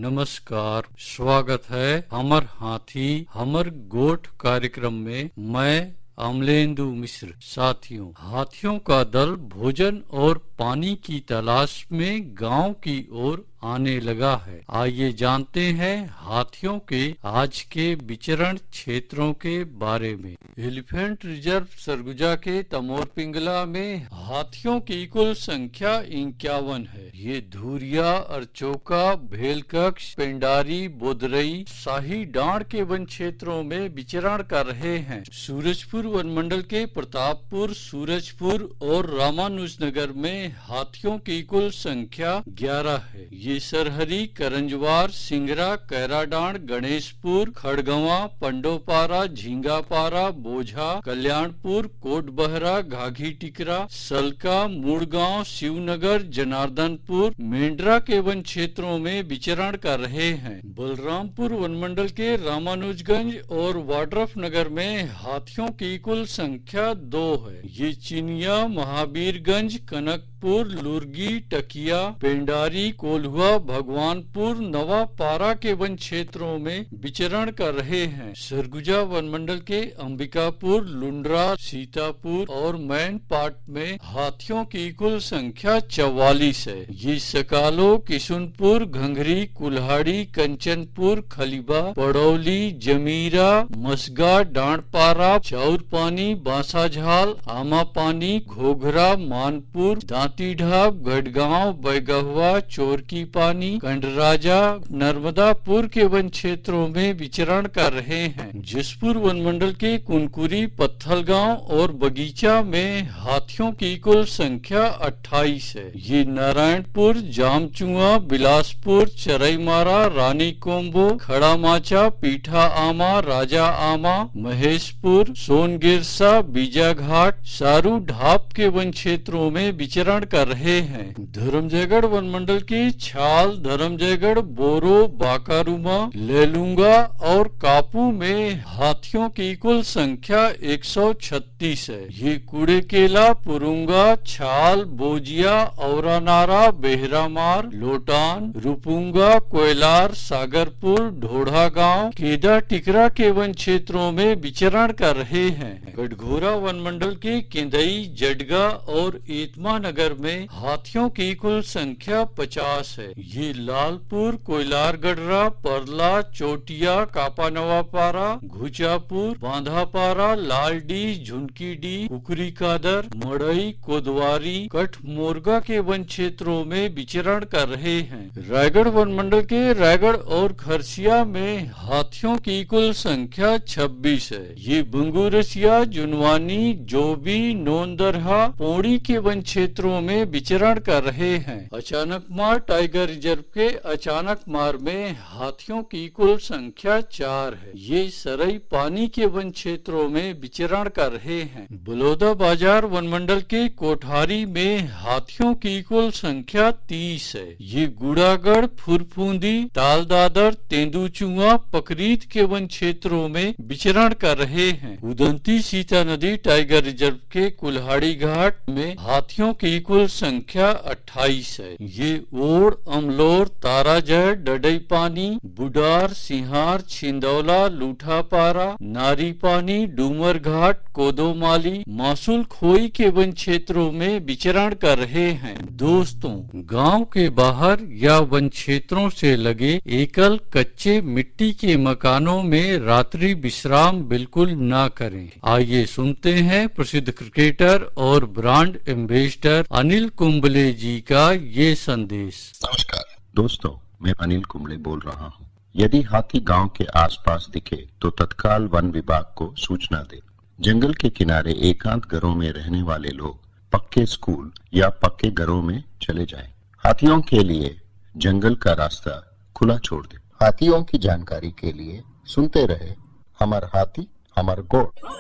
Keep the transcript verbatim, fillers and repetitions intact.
नमस्कार, स्वागत है हमर हाथी हमर गोठ कार्यक्रम में। मैं अमलेंदु मिश्र। साथियों, हाथियों का दल भोजन और पानी की तलाश में गांव की ओर आने लगा है। आइए जानते हैं हाथियों के आज के विचरण क्षेत्रों के बारे में। एलिफेंट रिजर्व सरगुजा के तमोर पिंगला में हाथियों की कुल संख्या इक्यावन है। ये धुरिया, अरचोका, भेलकक्ष, पेंडारी, बोदरई, शाही डांड के वन क्षेत्रों में विचरण कर रहे हैं। सूरजपुर वन मंडल के प्रतापपुर, सूरजपुर और रामानुजनगर में हाथियों की कुल संख्या ग्यारह है। ये सरहरी, करंजवार, सिंगरा, कैराडांड, गणेशपुर, खड़गवा, पंडोपारा, झींगापारा, बोझा, कल्याणपुर, कोटबहरा, घाघी टिकरा, सलका, मुड़गांव, शिवनगर, जनार्दनपुर, मेंढरा के वन क्षेत्रों में विचरण कर रहे हैं। बलरामपुर वन मंडल के रामानुजगंज और वाड्रफ नगर में हाथियों की कुल संख्या दो है। ये चिनिया, महावीरगंज, कनकपुर, लुर्गी, टकिया, पेंडारी, कोल्हुआ, भगवानपुर, नवापारा के वन क्षेत्रों में विचरण कर रहे हैं। सरगुजा वन मंडल के अंबिकापुर, लुंड्रा, सीतापुर और मैनपाट में हाथियों की कुल संख्या चौवालीस है। ये सकालो, किशुनपुर, घंघरी, कुल्हाड़ी, कंचनपुर, खलीबा, पड़ौली, जमीरा, मसगा, डांडपारा, चाउरपानी, बांसाझाल, आमापानी, घोघरा, मानपुर, दांती ढाब, गढ़गांव, बैगहुआ, चोरकी पानी, कंडराजा, नर्मदापुर के वन क्षेत्रों में विचरण कर रहे हैं। जसपुर वन मंडल के कुनकुरी, पत्थलगांव और बगीचा में हाथियों की कुल संख्या अट्ठाईस है। ये नारायणपुर, जामचुआ, बिलासपुर, चरईमारा, रानी कोम्बो, खड़ा माचा, पीठा आमा, राजा आमा, महेशपुर, सोनगिरसा, बीजाघाट, सारू ढाब के वन क्षेत्रों में विचरण कर रहे हैं। धर्मजयगढ़ वन मंडल की छाल, धर्मजयगढ़, बोरो, बाकारुमा, लेलुंगा और कापू में हाथियों की कुल संख्या एक सौ छत्तीस है। ये कुड़ेकेला, पुरुंगा, छाल, बोजिया, औरानारा, बेहरामार, लोटान, रुपुंगा, कोयलार, सागरपुर, ढोढ़ा गांव, केदा टिकरा के वन क्षेत्रों में विचरण कर रहे हैं। गढ़घोरा वन मंडल के केंदई, जडगा और एतमा नगर में हाथियों की कुल संख्या पचास है। ये लालपुर, कोयलारगढ़रा, परला, चोटिया, कापा नवापारा, घुचापुर, बांधापारा, लालडी, झुनकीडी, कुकरी कादर, मड़ई, कोदवारी, कठमोरगा के वन क्षेत्रों में विचरण कर रहे हैं। रायगढ़ वन मंडल के रायगढ़ और खरसिया में हाथियों की कुल संख्या छब्बीस है। ये बंगुरसिया, जुनवानी, जोबी, नोंदरहा, पौड़ी के वन क्षेत्रों में विचरण कर रहे हैं। अचानक मार टाइगर रिजर्व के अचानक मार में हाथियों की कुल संख्या चार है। ये सरई पानी के वन क्षेत्रों में विचरण कर रहे हैं। बलौदा बाजार वन मंडल के कोठारी में हाथियों की कुल संख्या तीस है। ये गुड़ागढ़, फुरफूंदी, तालदादर, तेंदुचुआ, पकरीत के वन क्षेत्रों में विचरण कर रहे हैं। उदंती सीता नदी टाइगर रिजर्व के कुल्हाड़ी घाट में हाथियों की कुल संख्या अट्ठाईस है। ये ओड़, अमलोर, ताराजड़, डडई पानी, बुडार, सिंहार, छिंदौला, लूठापारा, नारी पानी, डूमर घाट, कोदोमाली, मासूल खोई के वन क्षेत्रों में विचरण कर रहे हैं। दोस्तों, गांव के बाहर या वन क्षेत्रों से लगे एकल कच्चे मिट्टी के मकानों में रात्रि विश्राम बिल्कुल ना करें। आइए सुनते हैं प्रसिद्ध क्रिकेटर और ब्रांड एम्बेसडर अनिल कुंबले जी का ये संदेश। नमस्कार दोस्तों, मैं अनिल कुंबले बोल रहा हूँ। यदि हाथी गांव के आसपास दिखे तो तत्काल वन विभाग को सूचना दे। जंगल के किनारे एकांत घरों में रहने वाले लोग पक्के स्कूल या पक्के घरों में चले जाएं। हाथियों के लिए जंगल का रास्ता खुला छोड़ दे। हाथियों की जानकारी के लिए सुनते रहे हमर हाथी हमर गोठ।